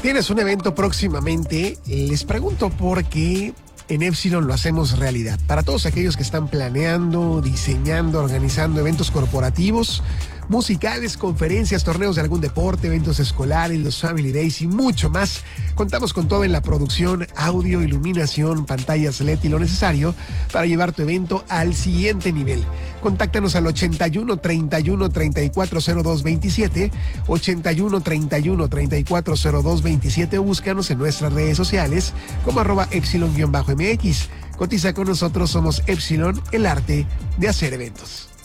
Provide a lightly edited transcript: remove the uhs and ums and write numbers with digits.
Tienes un evento próximamente, les pregunto por qué en Epsilon lo hacemos realidad. Para todos aquellos que están planeando, diseñando, organizando eventos corporativos, musicales, conferencias, torneos de algún deporte, eventos escolares, los Family Days y mucho más. Contamos con todo en la producción, audio, iluminación, pantallas LED y lo necesario para llevar tu evento al siguiente nivel. Contáctanos al 81 31 34 02 27, 81 31 34 02 27 o búscanos en nuestras redes sociales como @Epsilon-MX. Cotiza con nosotros, somos Epsilon, el arte de hacer eventos.